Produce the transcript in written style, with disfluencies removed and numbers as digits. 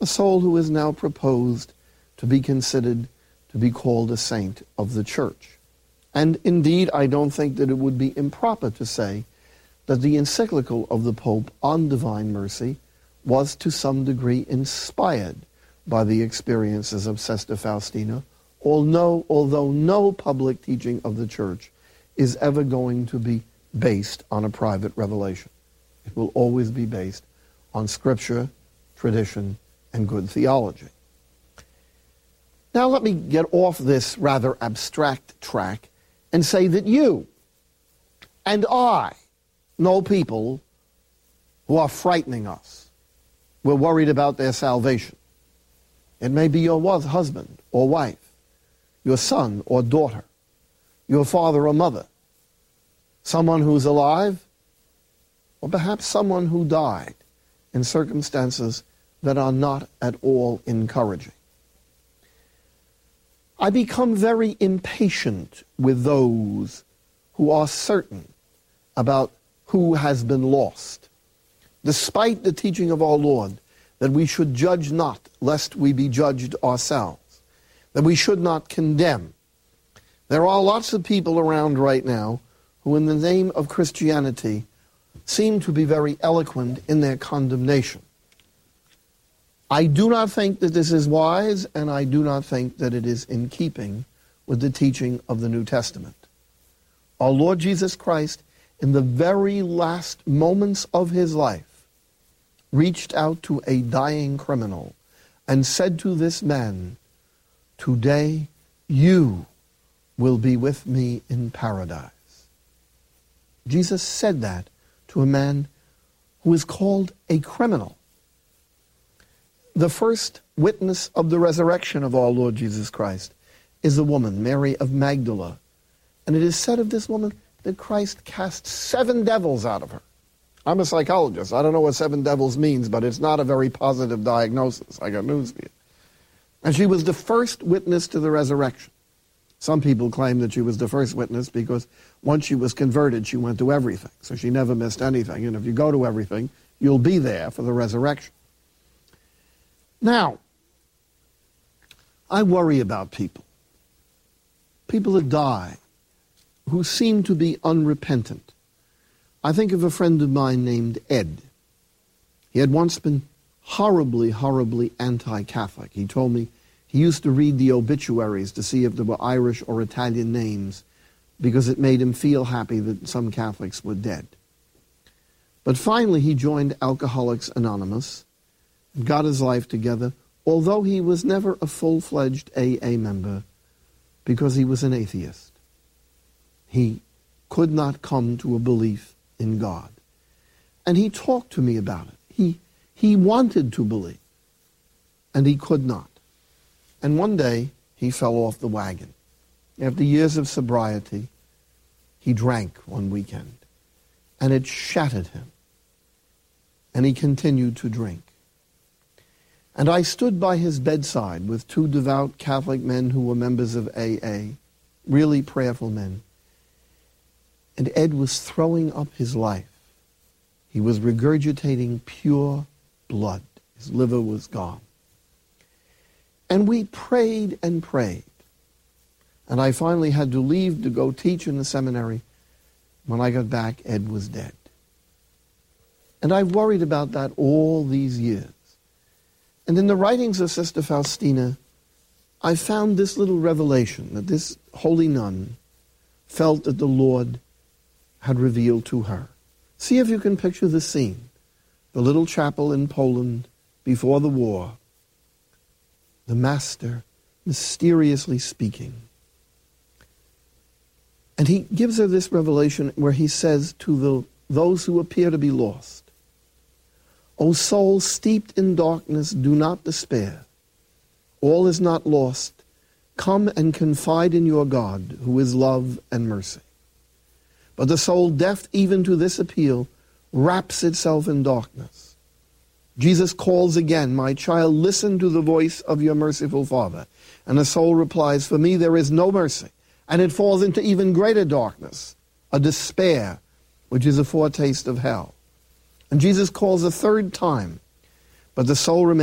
a soul who is now proposed to be considered to be called a saint of the Church. And indeed, I don't think that it would be improper to say that the encyclical of the Pope on divine mercy was to some degree inspired by the experiences of Sister Faustina, although no public teaching of the Church is ever going to be based on a private revelation. It will always be based on Scripture, tradition, and good theology. Now let me get off this rather abstract track and say that you and I know people who are frightening us. We're worried about their salvation. It may be your husband or wife, your son or daughter, your father or mother, someone who's alive, or perhaps someone who died in circumstances that are not at all encouraging. I become very impatient with those who are certain about who has been lost, despite the teaching of our Lord that we should judge not, lest we be judged ourselves, that we should not condemn. There are lots of people around right now who, in the name of Christianity, seem to be very eloquent in their condemnation. I do not think that this is wise, and I do not think that it is in keeping with the teaching of the New Testament. Our Lord Jesus Christ, in the very last moments of his life, reached out to a dying criminal and said to this man, "Today you will be with me in paradise." Jesus said that to a man who is called a criminal. The first witness of the resurrection of our Lord Jesus Christ is a woman, Mary of Magdala. And it is said of this woman that Christ cast 7 devils out of her. I'm a psychologist. I don't know what 7 devils means, but it's not a very positive diagnosis. I got news for you. And she was the first witness to the resurrection. Some people claim that she was the first witness because once she was converted, she went to everything. So she never missed anything. And if you go to everything, you'll be there for the resurrection. Now, I worry about people that die, who seem to be unrepentant. I think of a friend of mine named Ed. He had once been horribly, horribly anti-Catholic. He told me he used to read the obituaries to see if there were Irish or Italian names because it made him feel happy that some Catholics were dead. But finally he joined Alcoholics Anonymous, got his life together, although he was never a full-fledged AA member because he was an atheist. He could not come to a belief in God. And he talked to me about it. He wanted to believe, and he could not. And one day, he fell off the wagon. After years of sobriety, he drank one weekend, and it shattered him. And he continued to drink. And I stood by his bedside with 2 devout Catholic men who were members of AA, really prayerful men. And Ed was throwing up his life. He was regurgitating pure blood. His liver was gone. And we prayed and prayed. And I finally had to leave to go teach in the seminary. When I got back, Ed was dead. And I've worried about that all these years. And in the writings of Sister Faustina, I found this little revelation that this holy nun felt that the Lord had revealed to her. See if you can picture the scene. The little chapel in Poland before the war. The Master mysteriously speaking. And he gives her this revelation where he says to those who appear to be lost, "O soul steeped in darkness, do not despair. All is not lost. Come and confide in your God, who is love and mercy." But the soul, deaf even to this appeal, wraps itself in darkness. Jesus calls again, "My child, listen to the voice of your merciful Father." And the soul replies, "For me there is no mercy." And it falls into even greater darkness, a despair, which is a foretaste of hell. And Jesus calls a third time, but the soul remains